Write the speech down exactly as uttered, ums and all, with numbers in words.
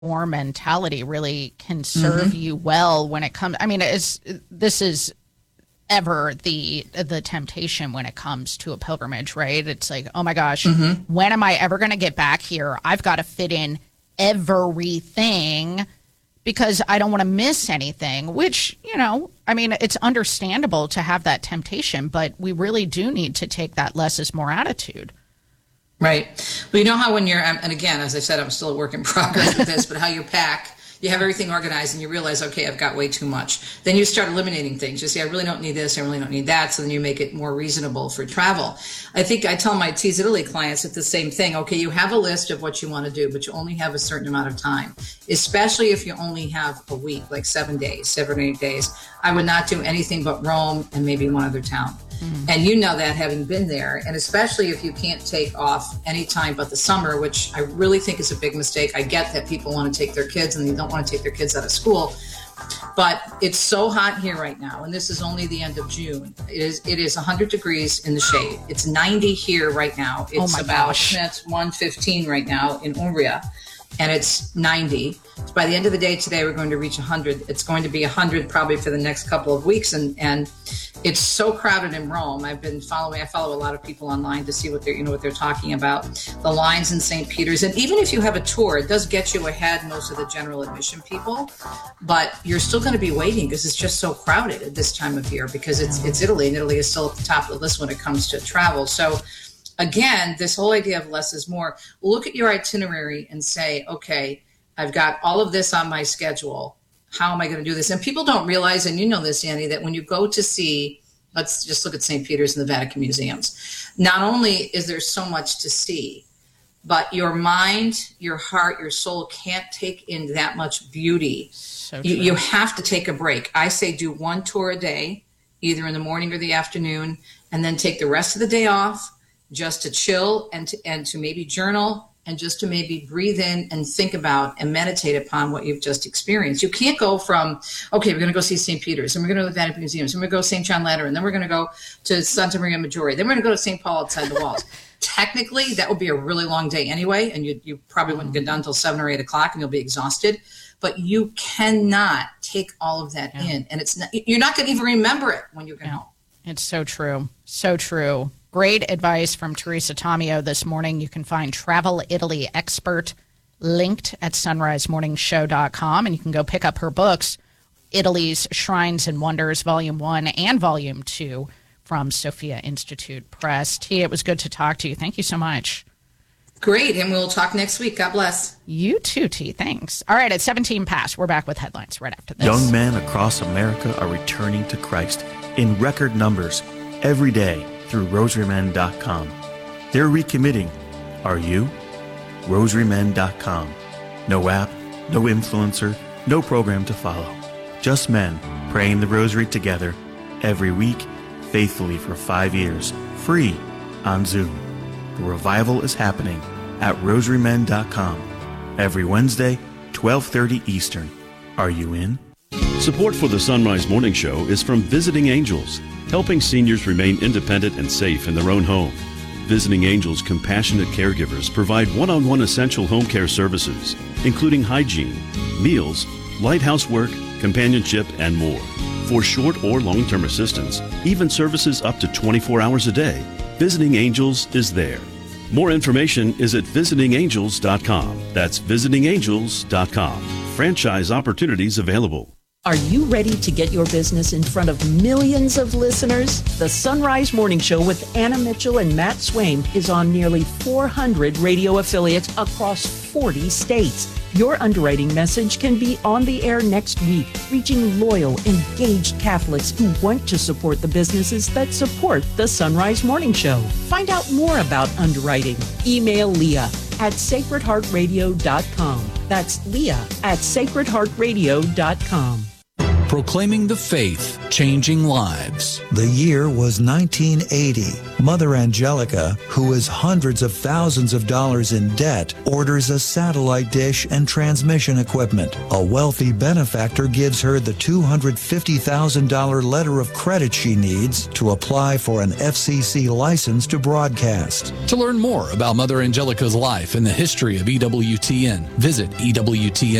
war mentality really can serve mm-hmm. you well when it comes. I mean, it's, this is ever the the temptation when it comes to a pilgrimage, right? It's like, oh my gosh, mm-hmm. when am I ever going to get back here? I've got to fit in everything because I don't want to miss anything, which, you know, I mean, it's understandable to have that temptation, but we really do need to take that less is more attitude. Right. Well, you know how when you're, and again, as I said, I'm still a work in progress with this, but how you pack, you have everything organized and you realize, okay, I've got way too much. Then you start eliminating things. You say, I really don't need this. I really don't need that. So then you make it more reasonable for travel. I think I tell my Tease Italy clients it's the same thing. Okay, you have a list of what you want to do, but you only have a certain amount of time, especially if you only have a week, like seven days, seven or eight days. I would not do anything but Rome and maybe one other town. Mm-hmm. And you know that having been there, and especially if you can't take off any time but the summer, which I really think is a big mistake. I get that people want to take their kids and they don't want to take their kids out of school, but it's so hot here right now, and this is only the end of June. It is it is one hundred degrees in the shade. It's ninety here right now. It's oh my about gosh. It's one fifteen right now in Umbria, and it's ninety. So by the end of the day today, we're going to reach one hundred. It's going to be one hundred probably for the next couple of weeks, and and it's so crowded in Rome. I've been following, I follow a lot of people online to see what they're, you know, what they're talking about, the lines in Saint Peter's. And even if you have a tour, it does get you ahead most of the general admission people, but you're still going to be waiting because it's just so crowded at this time of year because it's it's Italy, and Italy is still at the top of the list when it comes to travel. So again, this whole idea of less is more. Look at your itinerary and say, okay, I've got all of this on my schedule. How am I going to do this? And people don't realize, and you know this, Annie, that when you go to see, let's just look at Saint Peter's and the Vatican museums, not only is there so much to see, but your mind, your heart, your soul can't take in that much beauty. So you, you have to take a break. I say do one tour a day, either in the morning or the afternoon, and then take the rest of the day off just to chill and to, and to maybe journal, and just to maybe breathe in and think about and meditate upon what you've just experienced. You can't go from, okay, we're going to go see Saint Peter's, and we're going to go to the Vatican Museums, and we're going to go to Saint John Lateran, and then we're going to go to Santa Maria Maggiore, then we're going to go to Saint Paul outside the walls. Technically, that would be a really long day anyway, and you, you probably wouldn't get done until seven or eight o'clock, and you'll be exhausted. But you cannot take all of that yeah. in, and it's not, you're not going to even remember it when you get yeah. home. It's so true. So true. Great advice from Teresa Tomeo this morning. You can find Travel Italy Expert linked at sunrise morning show dot com, and you can go pick up her books, Italy's Shrines and Wonders, Volume one and Volume two from Sophia Institute Press. T, it was good to talk to you. Thank you so much. Great, and we'll talk next week. God bless. You too, T. Thanks. All right, at seventeen past, we're back with headlines right after this. Young men across America are returning to Christ in record numbers every day through rosary men dot com. They're recommitting. Are you? rosary men dot com. No app, no influencer, no program to follow. Just men praying the rosary together every week, faithfully for five years, free on Zoom. The revival is happening at rosary men dot com every Wednesday, twelve thirty Eastern. Are you in? Support for the Sunrise Morning Show is from Visiting Angels, helping seniors remain independent and safe in their own home. Visiting Angels compassionate caregivers provide one-on-one essential home care services, including hygiene, meals, light housework, companionship, and more. For short or long-term assistance, even services up to twenty-four hours a day, Visiting Angels is there. More information is at visiting angels dot com. That's visiting angels dot com. Franchise opportunities available. Are you ready to get your business in front of millions of listeners? The Sunrise Morning Show with Anna Mitchell and Matt Swain is on nearly four hundred radio affiliates across forty states. Your underwriting message can be on the air next week, reaching loyal, engaged Catholics who want to support the businesses that support the Sunrise Morning Show. Find out more about underwriting. Email Leah at sacred heart radio dot com. That's Leah at sacred heart radio dot com. proclaiming the faith, changing lives. The year was nineteen eighty. Mother Angelica, who is hundreds of thousands of dollars in debt, orders a satellite dish and transmission equipment. A wealthy benefactor gives her the two hundred fifty thousand dollars letter of credit she needs to apply for an F C C license to broadcast. To learn more about Mother Angelica's life and the history of E W T N, visit E W T N.